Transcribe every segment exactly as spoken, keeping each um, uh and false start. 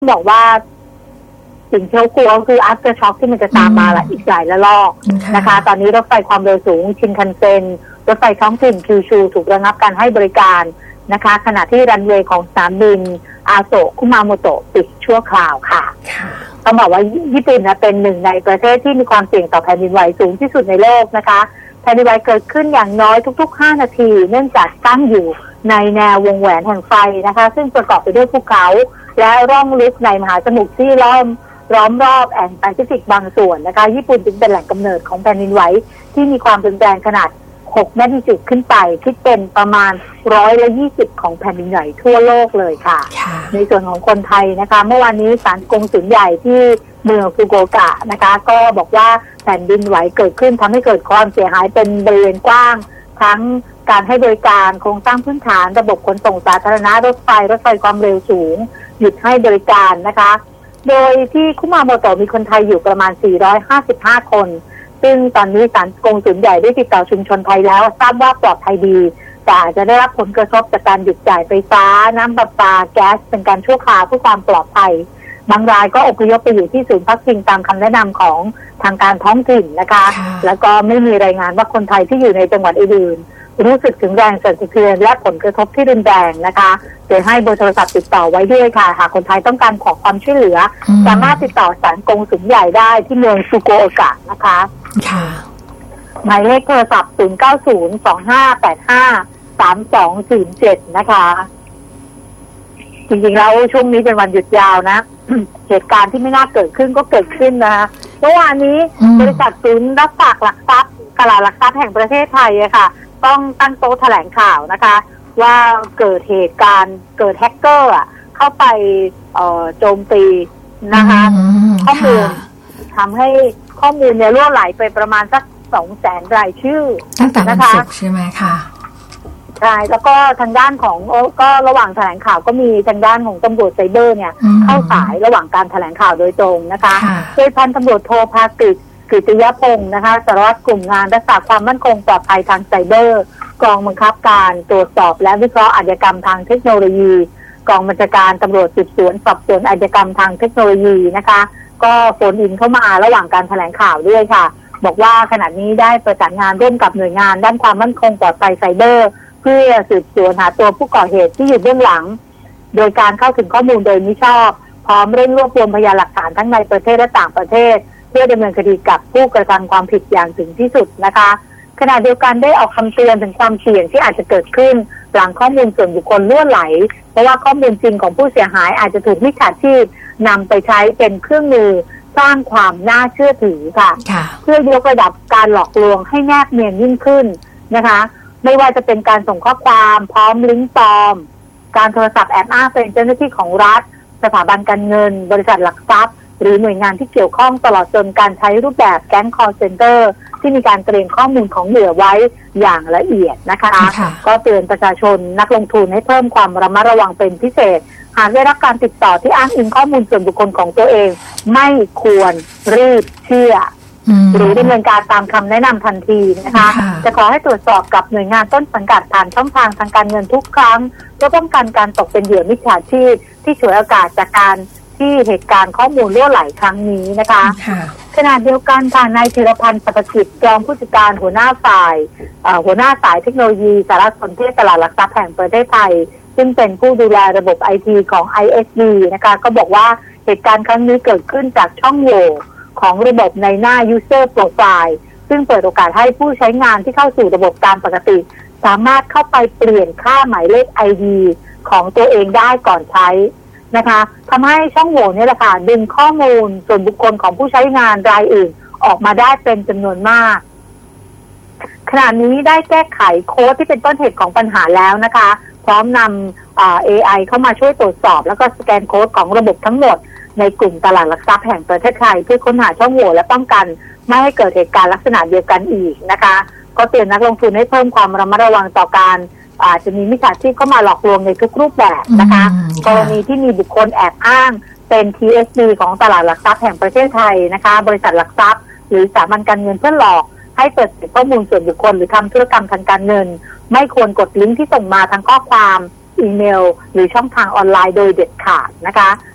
บอกว่าสิ่งที่เขากลัวคือ after shock ที่มันจะตามมาละอีกหลายระลอกนะคะตอนนี้รถไฟความเร็วสูงชินคันเซ็นรถไฟท้องถิ่นคิวชูถูกระงับการให้บริการนะคะขณะที่รันเวย์ของสนามบินอาโซคุมาโมโตะปิดชั่วคราวค่ะต้องบอกว่าญี่ปุ่นนะเป็นหนึ่งในประเทศที่มีความเสี่ยงต่อแผ่นดินไหวสูงที่สุดในโลกนะคะแผ่นดินไหวเกิดขึ้นอย่างน้อยทุกๆห้านาทีเนื่องจากตั้งอยู่ในแนววงแหวนแห่งไฟนะคะซึ่งประกอบไปด้วยภูเขาและร่องลึกในมหาสมุทรที่ล้อมล้อมรอบแอ่งแปซิฟิกบางส่วนนะคะญี่ปุ่นจึงเป็นแหล่งกำเนิดของแผ่นดินไหวที่มีความรุนแรงขนาดหกแมกนิจูดขึ้นไปคิดเป็นประมาณร้อยละยี่สิบของแผ่นดินไหวทั่วโลกเลยค่ะในส่วนของคนไทยนะคะเมื่อวานนี้ศาลกงสุลใหญ่ที่เมืองฟุกุโอกะนะคะก็บอกว่าแผ่นดินไหวเกิดขึ้นทำให้เกิดความเสียหายเป็นบริเวณกว้างทั้งการให้บริการโครงสร้างพื้นฐานระบบขนส่งสาธารณะรถไฟรถไฟความเร็วสูงหยุดให้บริการนะคะโดยที่คุมาโมโตะมีคนไทยอยู่ประมาณสี่ร้อยห้าสิบห้าคนซึ่งตอนนี้ศาลกงสุลใหญ่ได้ติดต่อชุมชนไทยแล้วทราบว่าปลอดภัยดีแต่อาจจะได้รับผลกระทบจากการหยุดจ่ายไฟฟ้าน้ำประปาแก๊สเป็นการชั่วคราวเพื่อความปลอดภัยบางรายก็อพยพไปอยู่ที่ศูนย์พักพิงตามคำแนะนำของทางการท้องถิ่นนะคะแล้วก็ไม่มีรายงานว่าคนไทยที่อยู่ในจังหวัดอื่นรู้สึกถึงแรงสั่นสะเทือนและผลกระทบที่รุนแรงนะคะโดยให้เบอร์โทรศัพท์ติดต่อไว้ด้วยค่ะหากคนไทยต้องการขอความช่วยเหลือสามารถติดต่อศาลกงสุลใหญ่ได้ที่เมืองฟุกุโอกะนะคะหมายเลขโทรศัพท์ศูนย์ เก้า ศูนย์ สอง ห้า แปด ห้า สาม สอง ศูนย์ เจ็ดนะคะจริงๆแล้วช่วงนี้เป็นวันหยุดยาวนะ เหตุการณ์ที่ไม่น่าเกิดขึ้นก็เกิดขึ้นนะคะเมื่อวานนี้บริษัทศูนย์รับฝากหลักทรัพย์ตลาดหลักทรัพย์แห่งประเทศไทยอะค่ะต้องตั้งโต๊ะแถลงข่าวนะคะว่าเกิดเหตุการณ์เกิดแฮกเกอร์เข้าไปโจมตีนะคะข้อมูลทำให้ข้อมูลเนี่ยล่วไหลไปประมาณสักสองแสนรายชื่อตั้งแต่วันศุกร์ใช่ไหมคะใช่แล้วก็ทางด้านของก็ระหว่างแถลงข่าวก็มีทางด้านของตำรวจไซเบอร์เนี่ยเข้าสายระหว่างการแถลงข่าวโดยตรงนะคะโดยพันตำรวจโทภากิจกฤษยพงศ์นะคะสารวัตรกลุ่มงานรักษาความมั่นคงปลอดภัยทางไซเบอร์กองบังคับการตรวจสอบและวิเคราะห์อาชญากรรมทางเทคโนโลยีกองบัญชาการตำรวจสืบสวนสอบสวนอาชญากรรมทางเทคโนโลยีนะคะก็โฟนอินเข้ามาระหว่างการแถลงข่าวด้วยค่ะบอกว่าขณะนี้ได้ประสานงานร่วมกับหน่วยงานด้านความมั่นคงปลอดภัยไซเบอร์เพื่อสืบสวนหาตัวผู้ก่อเหตุที่อยู่เบื้องหลังโดยการเข้าถึงข้อมูลโดยมิชอบพร้อมเร่งรวบรวมพยานหลักฐานทั้งในประเทศและต่างประเทศเพื่อดำเนินคดีกับผู้กระทำความผิดอย่างถึงที่สุดนะคะขณะเดียวกันได้ออกคำเตือนถึงความเสี่ยงที่อาจจะเกิดขึ้นหลังข้อมูลส่วนบุคคลล่วไหลเพราะว่าข้อมูลจริงของผู้เสียหายอาจจะถูกมิจฉาชีพนำไปใช้เป็นเครื่องมือสร้างความน่าเชื่อถือค่ะเพื่อยกระดับการหลอกลวงให้แนบเนียนยิ่งขึ้นนะคะไม่ว่าจะเป็นการส่งข้อความพร้อมลิงก์ปลอมการโทรศัพท์แอบอ้างเป็นเจ้าหน้าที่ของรัฐสถาบันการเงินบริษัทหลักทรัพย์หรือหน่วยงานที่เกี่ยวข้องตลอดจนการใช้รูปแบบแก๊ง call center ที่มีการเตรียมข้อมูลของเหยื่อไว้อย่างละเอียดนะคะก็เตือนประชาชนนักลงทุนให้เพิ่มความระมัดระวังเป็นพิเศษหากได้รับการติดต่อที่อ้างอิงข้อมูลส่วนบุคคลของตัวเองไม่ควรรีบเชื่อหรือดำเนินการตามคำแนะนำทันทีนะคะจะขอให้ตรวจสอบกับหน่วยงานต้นสังกัดผ่านช่องทางทางการเงินทุกครั้งเพื่อป้องกันการตกเป็นเหยื่อมิจฉาชีพที่ฉวยโอกาสจากการที่เหตุการณ์ข้อมูลล่วไหลครั้งนี้นะคะขณะเดียวกันทางนายธีรพันธ์สัพกิจรองผู้จัดการหัวหน้าฝ่ายหัวหน้าสายเทคโนโลยีสารสนเทศตลาดหลักทรัพย์แห่งประเทศไทยซึ่งเป็นผู้ดูแลระบบ ไอ ที ของ ไอ เอส ดี นะคะก็บอกว่าเหตุการณ์ครั้งนี้เกิดขึ้นจากช่องโหว่ของระบบในหน้า user profile ซึ่งเปิดโอกาสให้ผู้ใช้งานที่เข้าสู่ระบบตามปกติสามารถเข้าไปเปลี่ยนค่าหมายเลข ไอ ดี ของตัวเองได้ก่อนใช้นะคะทำให้ช่องโหว่นี้แหละค่ะดึงข้อมูลส่วนบุคคลของผู้ใช้งานรายอื่นออกมาได้เป็นจำนวนมากขณะนี้ได้แก้ไขโค้ดที่เป็นต้นเหตุของปัญหาแล้วนะคะพร้อมนำ เอ ไอ เข้ามาช่วยตรวจสอบแล้วก็สแกนโค้ดของระบบทั้งหมดในกลุ่มตลาดหลักทรัพย์แห่งประเทศไทยเพื่อค้นหาช่องโหว่และป้องกันไม่ให้เกิดเหตุการณ์ลักษณะเดียวกันอีกนะคะก็เตือนนักลงทุนให้เพิ่มความระมัดระวังต่อการอาจจะมีมิจฉาชีพเข้ามาหลอกลวงในทุกรูปแบบนะคะกรณีที่มีบุคคลแอบอ้างเป็น ที เอส ดี ของตลาดหลักทรัพย์แห่งประเทศไทยนะคะบริษัทหลักทรัพย์หรือสถาบันการเงินเพื่อหลอกให้เปิดเผยข้อมูลส่วนบุคคลหรือทำธุรกรรมทางการเงินไม่ควรกดลิงก์ที่ส่งมาทางข้อความอีเมลหรือช่องทางออนไลน์โดยเด็ดขาดนะคะ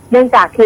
เนื่องจาก